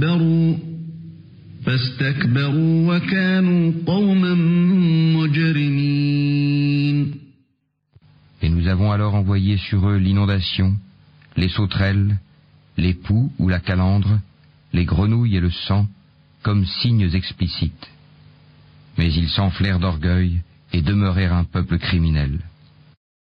فاستكبروا وكانوا قوما مجرمين. Et nous avons alors envoyé sur eux l'inondation, les sauterelles, les poux ou la calandre, les grenouilles et le sang, comme signes explicites. Mais ils s'enflèrent d'orgueil et demeurèrent un peuple criminel.